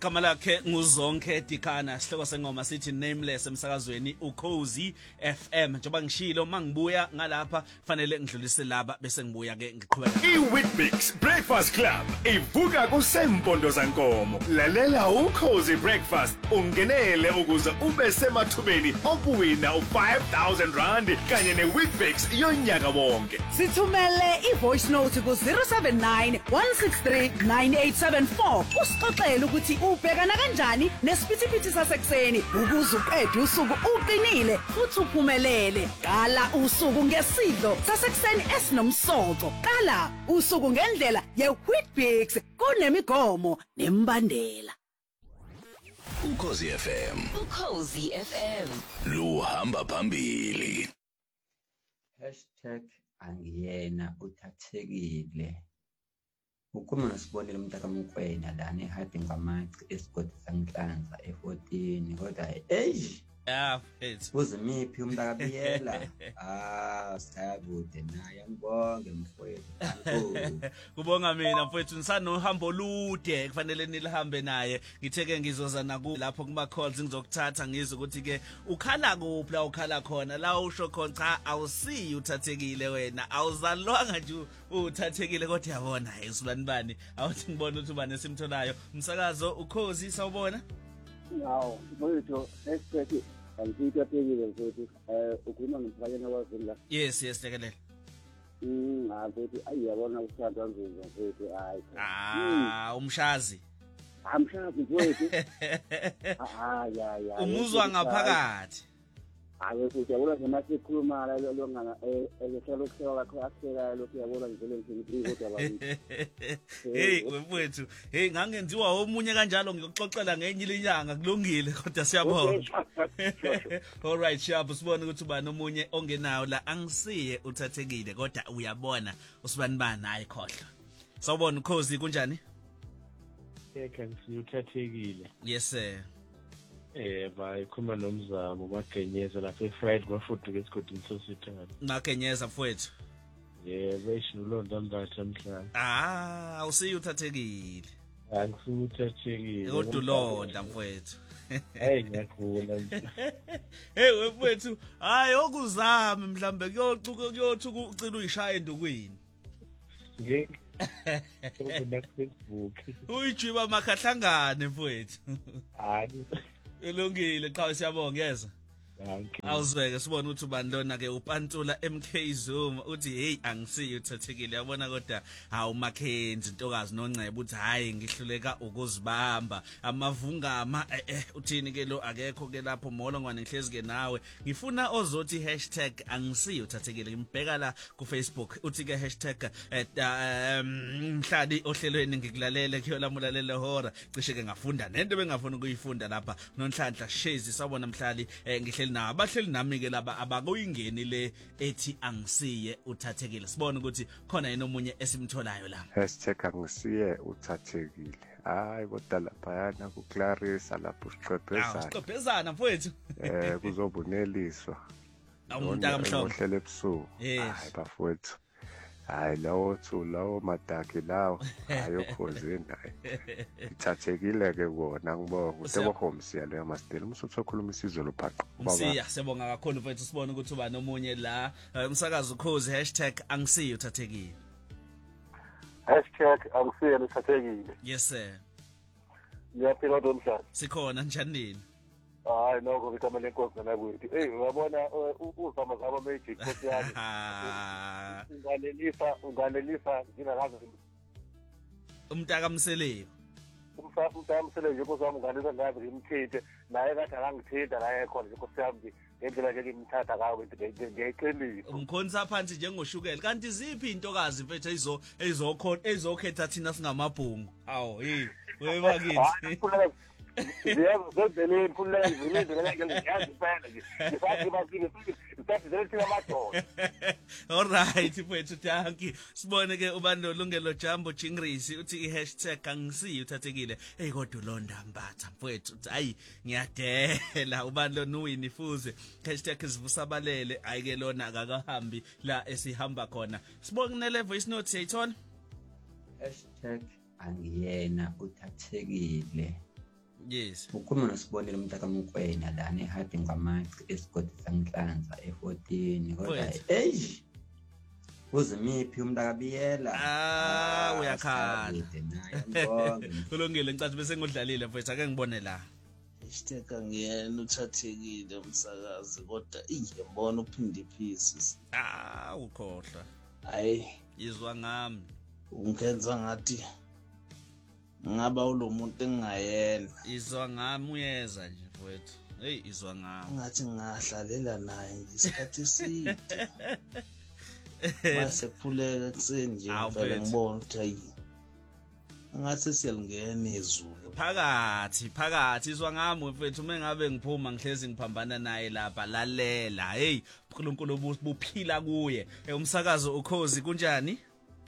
igama lakhe nguZonke Dikana, sihloko sengoma sithi Nameless emsakazweni uKhozi FM. Njengoba ngishilo mangibuya ngalapha fanele ngidlulise laba bese ngibuya ke ngiqhubeka. iWheatBix Breakfast Club ivuka kusempondo zankomo. Lalela uKhozi Breakfast ungenele ukuze ube semathubeni okuwina u5,000 rand kanye neWheatBix yonyaka wonke. Sithumele ivoice note ku 079 163 9874 usixoxele ukuthi ubhekana kanjani nesiphithiphithi sasekuseni ukuze uqede usuku uqinile futhi uphumelele. Qala usuku ngesidlo sasekuseni esinomsoco. Qala usuku ngendlela yeWheatBix kunemigomo nembandela. Ukhozi FM. Ukhozi FM. Luhamba phambili. #angiyena uthathekile. Ukukhuluma noSibonile uMntakaMkwena lana eHarding Ngamaci esigodi sanhlanza e14 kodwa Yeah, it's uzimiphi umntakabiyela sayabude naye ngibonge mfowethu. kubonga mina mfowethu nisanohambo olude kufanele nilihambe naye. Ngitheke ngizoza naku lapho kuma calls ngizokuthatha ngizwe ukuthi ke ukhala kuphi la ukhala khona la usho khona cha awusiyi uthathekile wena awuzalwanga nje uthathekile kodwa yabona isilwane bani awuthi ngibona ukuthi ubani esimtholayo umsakazo uKhozi sawubona. Hawu mfowethu angiyithathekile mfowethu ukhuluma nomfakeni wazindla. Yes tekelela. Mfowethu ayiyabona usanda nzunza mfowethu umshazi. Amshazi mfowethu. Umuzwa ngaphakathi. Hayi futhi yabona nje masikhuluma la longana ehlelo kuhlelo lakho akusela lokho yabona nje ngene kodwa bayithi. Hey mfowethu, hey ngangenziwa omunye kanjalo ngikuxoxela ngenye inyanga kulungile kodwa siyabonga. All right siyabona sibone ukuthi ubani omunye ongenayo la angisiye uthathekile kodwa uyabona usibani bani ayikhohlwa. Sawubona uKhozi kunjani? Ngisiye uthathekile. Yes sir. Bayikhuluma nomzamo bagenyeza lapha eFriday kwafuthi ke esigodini sosithana. Nagenyeza mfowethu. Besho ulonda mbatha emhlanje. Awusiyi uthathekile. Angisiye uthathekile. Kodwa ulonda mfowethu. Hey ngiyakhula nje. Hey mfowethu, hayi okuzame mhlambe kuyothi ucila uyishaya endukwini. Facebook. Uyijiba makhahlangane mfowethu. Hayi. Elungile cha siyabonga yeza. Awuzweke sibone ukuthi ubani lona ke uPantula MK Zuma uthi hey angisiyo uthathekile yabona kodwa hawu Mackenzie intokazi noNceba uthi hayi ngihluleka ukuzibamba amavungama uthini ke lo akekho ke lapho molo ngwane ngihlezi ke nawe ngifuna ozothi #angisiyo uthathekile ngimbheka la ku Facebook uthi ke #mhlali ohlelweni ngikulalele kuyolamulalela hora cishe ke ngafunda nento bengafuna ukuyifunda lapha noNhlanhla Shezi sabona mhlali ngihleli na abahleli nami ke laba abakuyingeni le ethi angisiye uthathekile sibone ukuthi khona yena omunye esimtholayo la #angisiye uthathekile hayi kodwa lapha yana ku Clarissa lapho siqephezana mfowethu kuzobuneliswa umuntu akamhlophe ohlele ebusuku hayi bafowethu hayi lawo madaki lawo ayokhozeni naye ithathekile ke kona ngibonga usebehomsiya leyo masteli umsuthu okhuluma isizwe lophaqo umsiya siyabonga kakhulu mfethu sibone ukuthi ubani omunye la umsakazo uKhozi #angisiye uthathekile #angisiye uthathekile. Yes sir. Ngiyaphila domhlanje. Sikhona njani? Hayi noko ngikama lenkonzo nakuthi uyabona uzama zabo magic Nkosi yami unganelisa nginazo umntakamseleko umntakamseleko nje Nkosi yami unganelisa ngabe ngimthinte naye kade akangithinta naye khona nje Nkosi yami ngendlela nje ngimthatha ngayo ngiyayiqinisa umkhonisa phansi njengoshukela kanti ziphi intokazi mfethu ezokhetha thina singamabhungu awu hey webakithi Yebo zodele ikhuleka izilindele ngiyazi phela nje ngisathi basike ngisathi zelethi amadoda. All right mfethu thanki sibone ke ubani lolungelo Jambo Jingrisi uthi #angisiyo uthathekile hey kodwa ulonda mbatha mfethu uthi hayi ngiyadela ubani lo Nuwini Fuze #sivusabalele ayike lona akakahambi la esihamba khona sibone nele voice note siyayithola #angiyena uthathekile Yes. Ukhuluma noSibonile umntaka Mkwena lana eHarding kwamaci esigodi sanhlanza e14 kodwa uzimiphi umntaka Biyela uyakhala ngibonge kulungile ngicathi bese ngodlalile mfethu ake ngibone la Isiteka ngiyena uthathekile umsakazi kodwa ngiyabona uphinde iphisi ukhohlwa hayi izwa ngami ungenza ngathi ngaba ulomuntu engayena izwa ngami uyeza nje mfethu izwa ngami ngathi ngahlalela naye ngesikhathi eside mase phuleka kuseni nje ngivela ngibona ukuthi hayi ngathi siyalingena izulu phakathi izwa ngami mfethu mengabe ngiphuma ngihlezi ngiphambana naye lapha lalela uNkulunkulu buphila kuye umsakazo ukhozi kunjani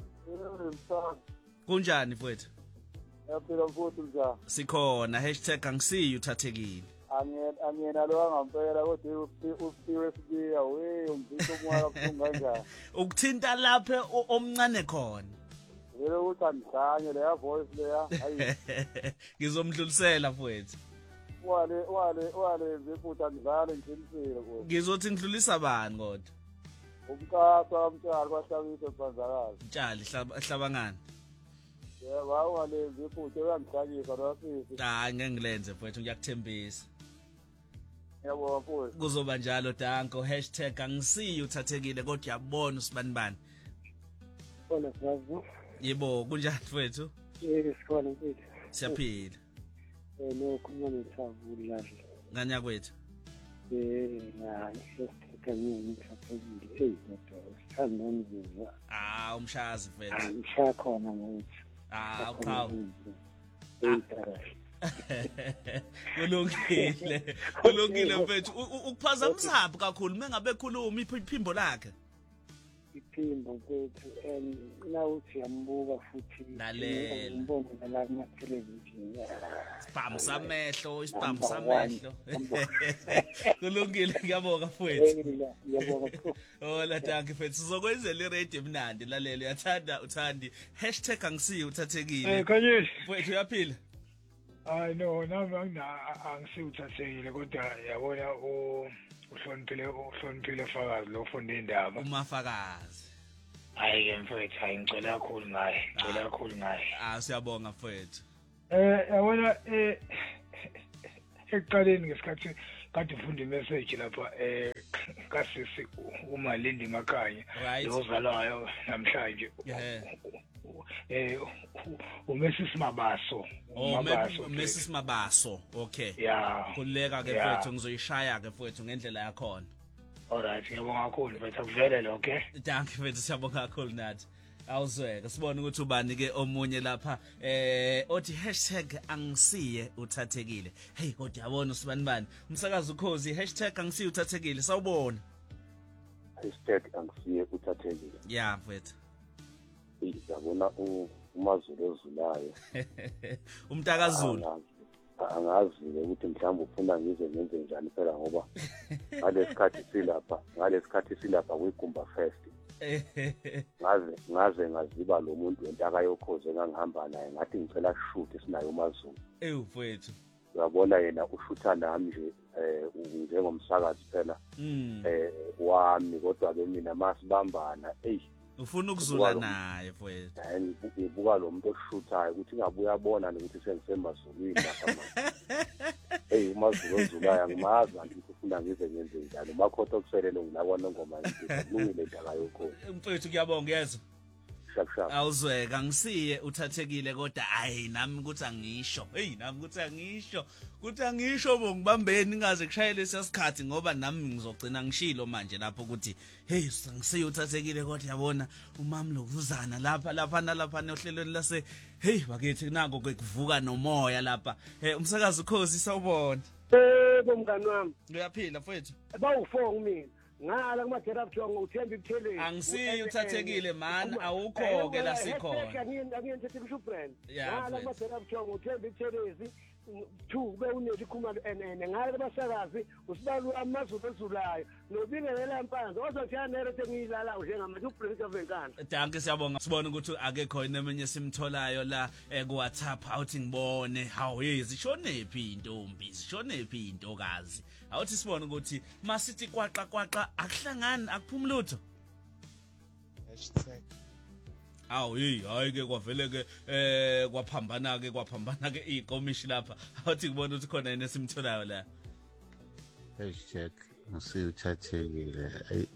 kunjani mfethu yaphila mfuthu njani sikhona #angisiyo uthathekile angiyena lo angampela kodwa ufiwe sibiya umbiko umwala kufunga kanjani ukuthinta lapha omncane khona yebo ukuthi andizanye leya voice leya hayi ngizomdlulisela mfowethu wale zifuthi andizale ngiqinisile kodwa ngizothi ngidlulisa bani kodwa umkasa umtshali bahlabise kubanzakazi mtshali hlabangani yebo wale zifuthi uyangihlakisa nosisi ngeke ngilenze mfowethu ngiyakuthembisa yebo mfowethu kuzoba njalo danko #angisiyo uthathekile kodwa uyabona usibanibani bona sazi yebo kunjani mfowethu sikhona mfowethu siyaphila no khuluma nesavula nganya kwethu hayi sesikhanyeni ngithathekile sithanda umzimba umshazi mfethu ngishaya khona mfowethu uqhawe kulungile mfethu ukuphazamisaphi kakhulu mengabe khuluma iphimbo lakhe iphimbo mfethu nawuthi yambuka futhi ngibona la kuma television spam samehlo kulungile ngiyabonga mfethu hola danke mfethu sizokwenzela iradio emnandi lalela uyathanda uthandi #angisiyo uthathekile mfethu uyaphila hayi no nami angisiyo uthathekile kodwa yabona uhloniphile Fakazi lo ufunda indaba umafakazi hayi ke mfethu hayi ngicela kakhulu ngaye siyabonga mfethu yabona ekuqaleni ngesikhathi kade ufunda imessage lapha kasisi uMalindi Makhanya lo zalwayo namhlanje uMrs Mabaso okay khuleka ke mfethu ngizoyishaya ke mfethu ngendlela yakhona alright ngiyabonga kakhulu mfethu akuvelele okay thank you mfethu siyabonga kakhulu nathi awuzweke sibone ukuthi ubani ke omunye lapha othi #angisiye uthathekile hey kodwa yabona usibanibani umsakazi ukhozi #angisiye uthathekile sawubona #angisiye uthathekile mfethu yabona uMazulu ozulayo umntakazulu angazi ukuthi mhlawumbe ufuna ngize ngenze njani phela ngoba ngaleskhathi silapha kwiGumba Fest ngaziba lo muntu entaka yokhoze engangihamba naye ngathi ngicela shoot sinayo uMazulu mfethu uyabona yena ushutha nami nje njengomsakazi phela wami kodwa ke mina masibambana ufuna ukuzula naye mfowethu ngibuka lo muntu oshuthayo ukuthi ngabe uyabona ukuthi sengisemazulwini lapha manje uMazulu ozulayo angimazi ukuthi ufuna ngize ngenze njani makhotha okuselele ngilabona ngoma ngilungile indaba yokho mfowethu kuyabonga yezwa shap awuzweka ngisiye uthathekile kodwa nami ukuthi angisho ngibambeni ningaze kushayele sesikhathi ngoba nami ngizogcina ngishilo manje lapho ukuthi ngisiye uthathekile kodwa yabona umama lokuzana lapha nohlelweni lase bakithi nako kuvuka nomoya lapha umsakazi ukhozi sawubona bomngani wami uyaphila mfowethu bawu4 mina ngala kuma therapy ngothemba ibutheleni angisiyo uthathekile man awukho ke la sikhona angiyenzela ishu brand ngala kuma therapy ngothemba ibuthelezi 2 kube unethi khumalo ngale abasakazi usibalu amazulu ezulayo nobingelela impanzo ozothana nerete ngiyilala njengamanje uPrince Venkana. Danke siyabonga sibona ukuthi ake khona eminye simtholayo la ku WhatsApp awuthi ngibone hawu zishonephi intombi zishonephi intokazi awuthi sibone ukuthi masithi kwaqa akuhlangani akuphumi lutho. Hayi ke kwavele ke kwaphambana ke iqomishi lapha awuthi ngibona ukuthi khona yena simtholayo la. Hashtag usiyuthathekile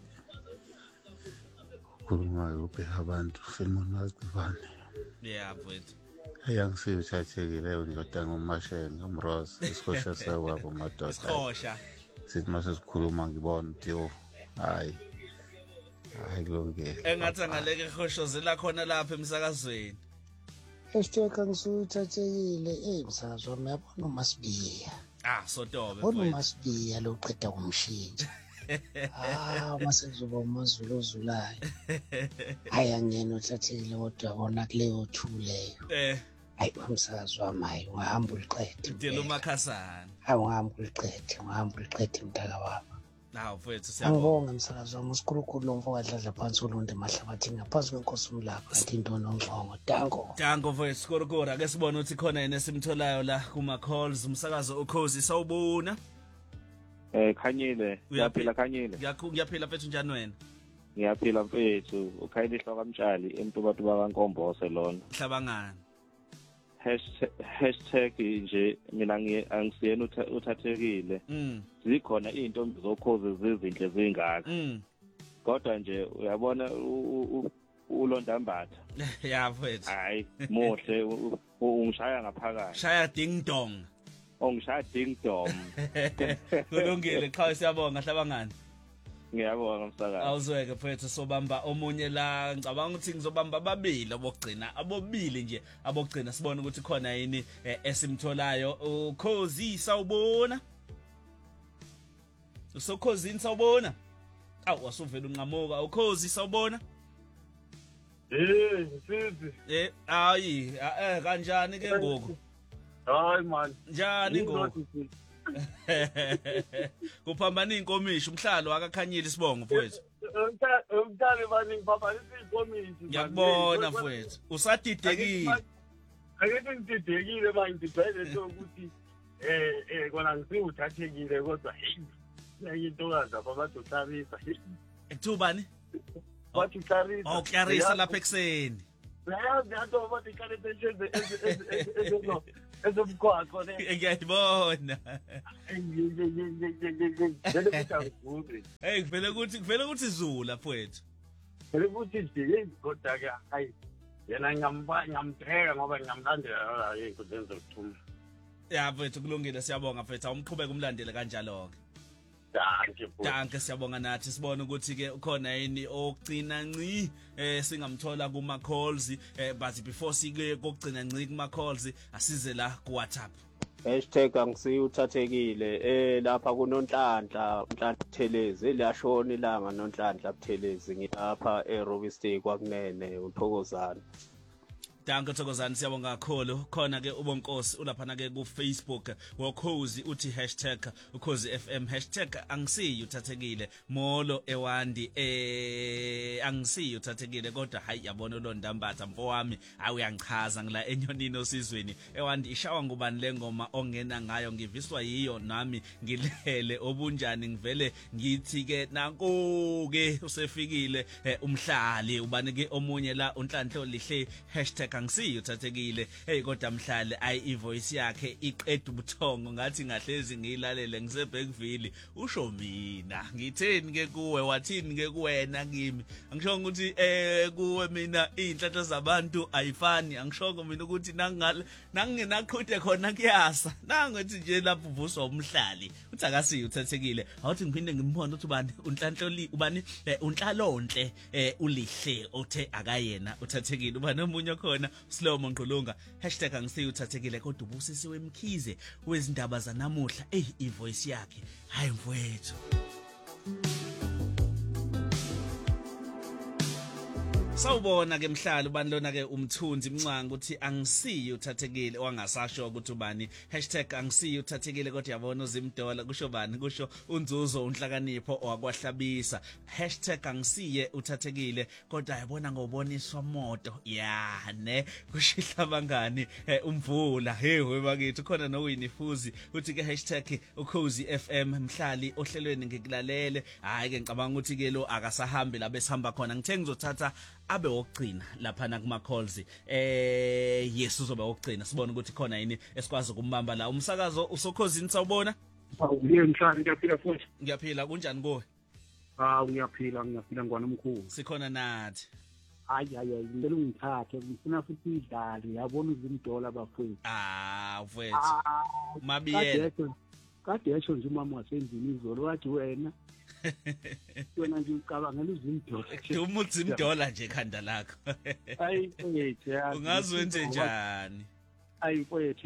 khuluma ubheka abantu Filmon Wasibane. Yeah mfethu. Ayangisiyuthathekile ndoda ngomasheni umrose isikosha sewabo madoda. Isikosha. Sithi mase sikhuluma ngibona ukuthi hayi kulungile. Engathi ngaleke khoshozela khona lapha emsakazweni. Hashtag angisuyuthathekile msakazwa uyabona uMasibiya. Sotobe. Bona uMasibiya lo qeda kumshintsha. Masezoba umazulu ozulayo. Hayi angiyena uthathekile kodwa bona kuleyo thuleyo. Hayi umsakazo wami hayi uhamba uliqede. Dela uMakhasana. Hayi uhamba uliqede mntaka wami. Nawu mfethu siyabonga. Angibonga msakazo wami usikhulukhulu nomfo kadladla phansi ulonde emahlabathini ngaphansi kwenkosi umlapha kanti into nongxongo. Danko mfethu sikorokora ake sibone ukuthi khona yena simtholayo la kuma calls umsakazo ukhozi sawubona. Khanyile uyaphila Khanyile. Ngiyaphila mfethu njani wena? Ngiyaphila mfethu ukhayile ihloka kamtshali emtubatuba kaNkombose lona. Hlabangani. Hashtag nje mina angisiyena uthathekile. Zikhona izintombi zokhozi zizinhle zingaka. Kodwa nje uyabona ulondambatha. Yeah mfethu. Hayi muhle ungishaya ngaphakathi. Shaya ding dong. Ongishaya ding dong. Kulungile cha siyabonga hlabangani. Ngiyabonga msakazi. Awuzweke mfethu sobamba omunye la ngicabanga ukuthi ngizobamba ababili abogcina abobili nje abogcina sibone ukuthi khona yini esimtholayo ukhozi sawubona. Usokhozini sawubona. Wasuvela unqamuka ukhozi sawubona. Sisi. Hayi kanjani ke ngoku? Hayi man. Njani ngoku? Kuphambana inkomishi umhlalo akakhanyile sibongo mfowethu. Umntana bani baba isinkomishi. Ngiyakubona mfowethu. Usadidekile. Ake ngididekile manje ngijwayele ukuthi kona ngisuthathekile kodwa hey intokazi abadocharisa. Ekuthubani? Wathi Clarissa. Clarissa lapha ekseni. Yazi bathi Clarissa ezomgwaqo ne. Ngiyayibona. Hey kuvele ukuthi izula mfowethu. Vele ukuthi nje kodwa ke hayi yena ngiyampheka ngoba ngiyamlandela ey'nkundleni zokuthuma. Ya mfethu kulungile siyabonga mfethu awumqhubeke umlandele kanjalo ke. Danke siyabonga nathi sibone ukuthi ke ukhona yini ogcina nci singamthola kuma calls but before sike kokugcina nci kuma calls asize la ku WhatsApp. Hashtag angisiyuthathekile lapha kuNonhlanhla Thelezi eliyashona ilanga Nonhlanhla Thelezi ngilapha eRobistay kwakunene uThokozana. Danke Thokozani siyabonga kakhulu khona ke ubonkosi ulaphana ke ku Facebook wokhozi uthi #ukhozi_FM #angisiyuthathekile molo ewandi angisiyuthathekile kodwa hayi yabona ulondambatha mfowami awuyangichaza ngila enyonini osizweni ewandi ishawa ngubani lengoma ongena ngayo ngiviswa yiyo nami ngilele obunjani ngivele ngithi ke nanko ke usefikile umhlali ubani ke omunye la uNhlanhla lihle #angisiyuthathekile kodwa mhlali ivoice yakhe iqeda ubuthongo ngathi ngahlezi ngiyilalele ngiseBackville usho mina ngitheni ke kuwe wathini ke kuwena kimi angisho ukuthi kuwe mina inhlanhla zabantu ayifani angisho mina ukuthi nanginaqhuthe khona kuyasa nangathi nje lapho uvuswa umhlali uthi akasiyuthathekile awuthi ngiphinde ngimbone ukuthi ubani uNhlanhla ubani uNhlalonhle ulihle othe akayena uthathekile ubani omunye khona Slomo Ngqulunga #angisiyuthathekile kodwa ubusisiwe Mkhize wezindaba zanamuhla ivoice yakhe hayi mfowethu Sawubona ke Mhlali ubani lona ke umthunzi Mncanga uthi angisiyo uthathekile wangasasho ukuthi ubani #angisiyo uthathekile kodwa yabona uzimdola kusho bani kusho unzuzo unhlakanipho owakwahlabisa #angisiye uthathekile kodwa yabona ngoboniswa moto ya ne kushihla bangani umvula we bakithi khona noWinnie Fuzi uthi ke #ukhozi FM Mhlali ohlelweni ngikulalele hayi ke ngicabanga ukuthi ke lo akasahambi la besihamba khona ngithe ngizothatha abe wokugcina lapha na kuma calls yesu uzoba wokugcina sibone ukuthi khona yini esikwazi ukumbamba la umsakazo usokhozini sawubona Ngiyaphila ngiyaphila futhi ngiyaphila kunjani kowe ngiyaphila ngwana omkhulu sikhona nathi hayi ngicela ungithathe ngifuna futhi idlali yabona izimdola bafowethu mfowethu mabiyela kade yasho nje umama wasendlini izolo wathi wena nje ucabangela izimdola umuthi imdola nje ekhanda lakho hayi mfowethu ungazi wenze njani hayi mfowethu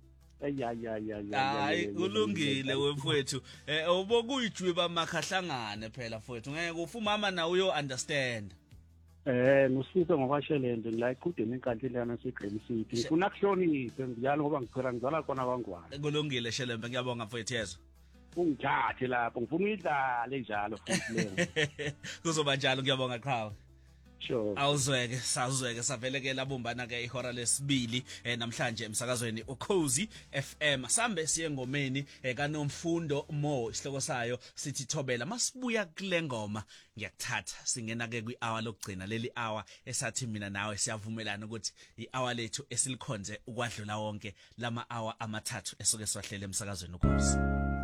hayi kulungile wemfowethu ubokuyijwiba makhahlangane phela mfowethu ngeke ufumama na uyo understand ngusifisa ngokwashelende ngila iqhudeni enkantile yana seGreen City ngifuna kuhloniphe ngiyalo ngoba ngiphela ngizala khona kwangwane kulungile shelembe ngiyabonga mfowethu yezo ungithathe lapho ngifuna idlale njalo futhi lena kuzoba njalo ngiyabonga qhawe sure awuzweke sawuzweke saveleke labumbana ke ihora lesibili namhlanje emsakazweni uKhozi FM sambe siye ngomeni kaNomfundo Mo isihloko sayo sithi thobela masibuya kule ngoma ngiyakuthatha singena ke kwi-hour lokugcina leli hour esathi mina nawe siyavumelana ukuthi i-hour lethu esilikhonze ukwadlula wonke lama hour amathathu esoke swahlele emsakazweni uKhozi